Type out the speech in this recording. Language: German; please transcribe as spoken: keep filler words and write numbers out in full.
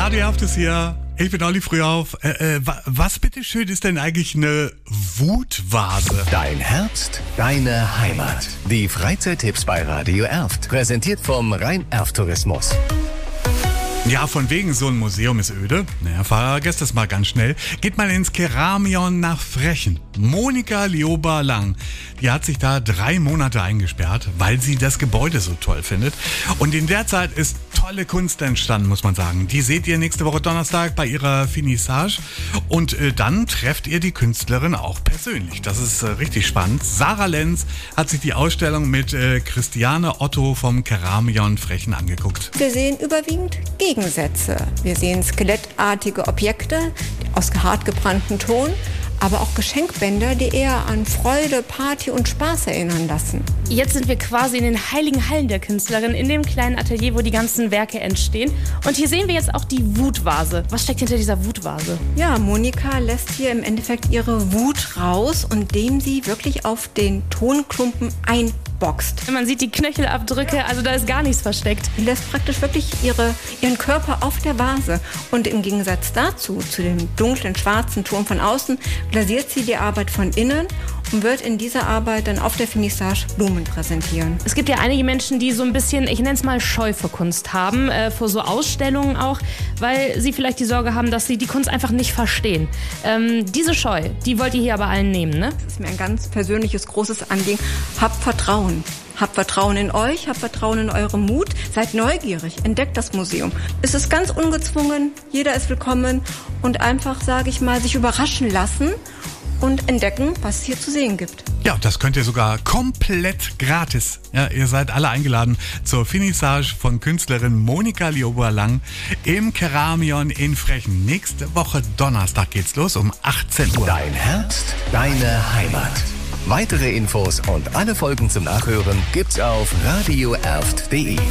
Radio Erft ist hier. Ich bin Olli Frühauf. Äh, äh, was bitteschön ist denn eigentlich eine Wutvase? Dein Herbst, deine Heimat. Die Freizeittipps bei Radio Erft. Präsentiert vom Rhein-Erft-Tourismus. Ja, von wegen, so ein Museum ist öde. Naja, vergesst das mal ganz schnell. Geht mal ins Keramion nach Frechen. Monika Liober-Lang, die hat sich da drei Monate eingesperrt, weil sie das Gebäude so toll findet. Und in der Zeit ist tolle Kunst entstanden, muss man sagen. Die seht ihr nächste Woche Donnerstag bei ihrer Finissage. Und äh, dann trefft ihr die Künstlerin auch persönlich. Das ist äh, richtig spannend. Sarah Lenz hat sich die Ausstellung mit äh, Christiane Otto vom Keramion Frechen angeguckt. Wir sehen überwiegend Gegensätze. Wir sehen skelettartige Objekte aus hart gebranntem Ton, aber auch Geschenkbänder, die eher an Freude, Party und Spaß erinnern lassen. Jetzt sind wir quasi in den heiligen Hallen der Künstlerin, in dem kleinen Atelier, wo die ganzen Werke entstehen. Und hier sehen wir jetzt auch die Wutvase. Was steckt hinter dieser Wutvase? Ja, Monika lässt hier im Endeffekt ihre Wut raus, indem sie wirklich auf den Tonklumpen einboxt. Man sieht die Knöchelabdrücke, also da ist gar nichts versteckt. Sie lässt praktisch wirklich ihre, ihren Körper auf der Vase. Und im Gegensatz dazu, zu dem dunklen, schwarzen Ton von außen, glasiert sie die Arbeit von innen und wird in dieser Arbeit dann auf der Finissage Blumen präsentieren. Es gibt ja einige Menschen, die so ein bisschen, ich nenne es mal Scheu vor Kunst haben, äh, vor so Ausstellungen auch, weil sie vielleicht die Sorge haben, dass sie die Kunst einfach nicht verstehen. Ähm, diese Scheu, die wollt ihr hier aber allen nehmen, ne? Das ist mir ein ganz persönliches, großes Anliegen. Habt Vertrauen. Habt Vertrauen in euch, habt Vertrauen in euren Mut, seid neugierig, entdeckt das Museum. Es ist ganz ungezwungen, jeder ist willkommen und einfach, sage ich mal, sich überraschen lassen und entdecken, was es hier zu sehen gibt. Ja, das könnt ihr sogar komplett gratis. Ja, ihr seid alle eingeladen zur Finissage von Künstlerin Monika Liober-Lang im Keramion in Frechen. Nächste Woche Donnerstag geht's los um achtzehn Uhr. Dein Herbst, deine Heimat. Weitere Infos und alle Folgen zum Nachhören gibt's auf radio erft punkt de.